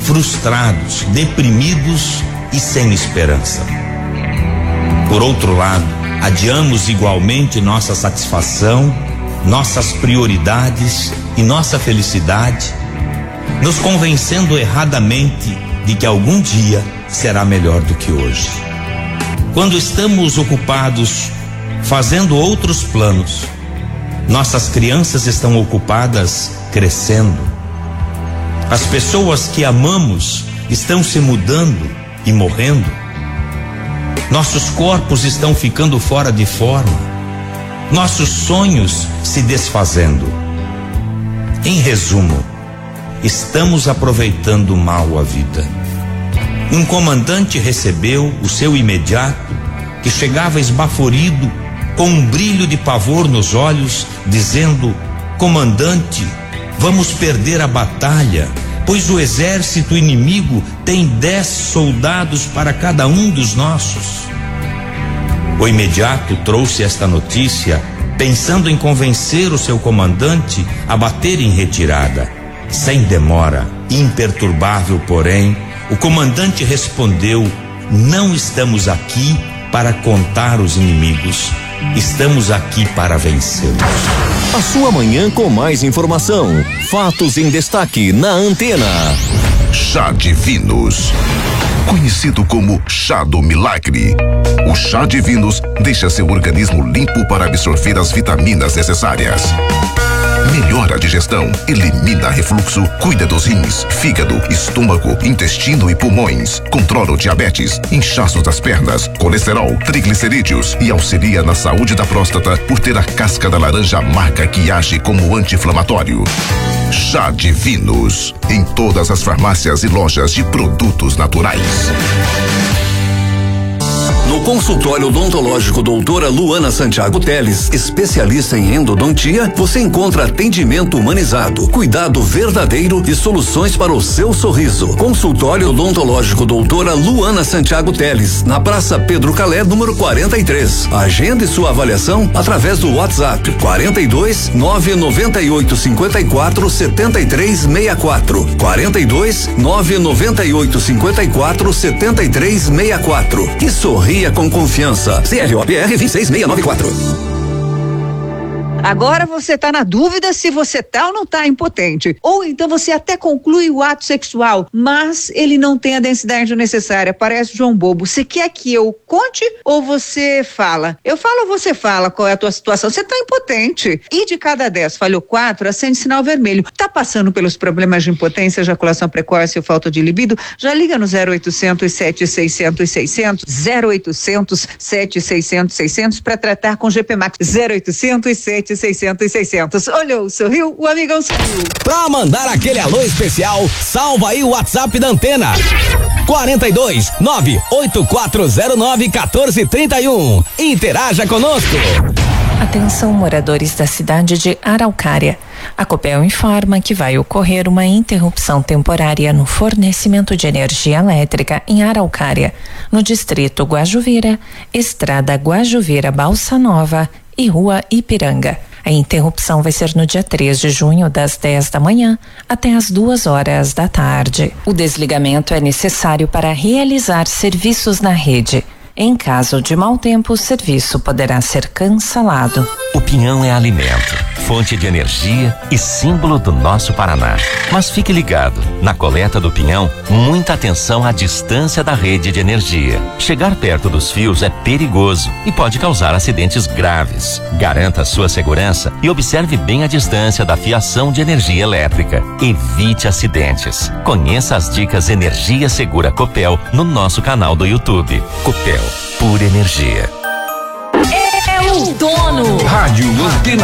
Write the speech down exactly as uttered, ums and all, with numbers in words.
frustrados, deprimidos e sem esperança. Por outro lado, adiamos igualmente nossa satisfação, nossas prioridades e nossa felicidade, nos convencendo erradamente de que algum dia será melhor do que hoje. Quando estamos ocupados fazendo outros planos, nossas crianças estão ocupadas crescendo. As pessoas que amamos estão se mudando e morrendo. Nossos corpos estão ficando fora de forma. Nossos sonhos se desfazendo. Em resumo, estamos aproveitando mal a vida. Um comandante recebeu o seu imediato, que chegava esbaforido, com um brilho de pavor nos olhos, dizendo: comandante, vamos perder a batalha, pois o exército inimigo tem dez soldados para cada um dos nossos. O imediato trouxe esta notícia pensando em convencer o seu comandante a bater em retirada. Sem demora, imperturbável, porém, o comandante respondeu: não estamos aqui para contar os inimigos, estamos aqui para vencê-los. A sua manhã com mais informação, fatos em destaque na Antena. Chá Divinos, conhecido como chá do milagre. O chá Divinos deixa seu organismo limpo para absorver as vitaminas necessárias. Melhora a digestão, elimina refluxo, cuida dos rins, fígado, estômago, intestino e pulmões. Controla o diabetes, inchaços das pernas, colesterol, triglicerídeos e auxilia na saúde da próstata por ter a casca da laranja amarga que age como anti-inflamatório. Chá Divinos, em todas as farmácias e lojas de produtos naturais. No consultório odontológico doutora Luana Santiago Teles, especialista em endodontia, você encontra atendimento humanizado, cuidado verdadeiro e soluções para o seu sorriso. Consultório odontológico doutora Luana Santiago Teles, na Praça Pedro Calé, número quarenta e três. Agende sua avaliação através do WhatsApp quarenta e dois, nove noventa e oito, cinquenta e quatro, setenta e três sessenta e quatro. quarenta e dois, nove noventa e oito, cinquenta e quatro, setenta e três sessenta e quatro. E sorria com confiança. C R O P R vinte e seis mil seiscentos e noventa e quatro. Agora você tá na dúvida se você tá ou não tá impotente. Ou então você até conclui o ato sexual, mas ele não tem a densidade necessária. Parece João Bobo. Você quer que eu conte ou você fala? Eu falo ou você fala qual é a tua situação? Você tá impotente. E de cada dez falhou quatro, acende sinal vermelho. Tá passando pelos problemas de impotência, ejaculação precoce ou falta de libido? Já liga no zero oitocentos, sete seiscentos, seiscentos, zero oitocentos, sete seiscentos, seiscentos para tratar com G P Max. zero oitocentos, sete seiscentos, seiscentos. Olhou, sorriu, o amigão sorriu. Pra mandar aquele alô especial, salva aí o WhatsApp da Antena. quarenta e dois, nove oito quatro zero nove, um quatro três um. Interaja conosco. Atenção, moradores da cidade de Araucária. A Copel informa que vai ocorrer uma interrupção temporária no fornecimento de energia elétrica em Araucária, no distrito Guajuvira, Estrada Guajuvira Balsa Nova e Rua Ipiranga. A interrupção vai ser no dia três de junho, das dez da manhã até as duas horas da tarde. O desligamento é necessário para realizar serviços na rede. Em caso de mau tempo, o serviço poderá ser cancelado. O pinhão é alimento, fonte de energia e símbolo do nosso Paraná. Mas fique ligado, na coleta do pinhão, muita atenção à distância da rede de energia. Chegar perto dos fios é perigoso e pode causar acidentes graves. Garanta a sua segurança e observe bem a distância da fiação de energia elétrica. Evite acidentes. Conheça as dicas Energia Segura Copel no nosso canal do YouTube. Copel, pura energia. É o dono. Rádio Antena